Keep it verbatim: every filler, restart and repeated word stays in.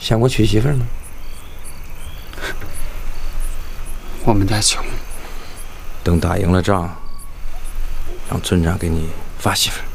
想过娶媳妇吗？ 我们家穷， 等打赢了仗，让村长给你发媳妇。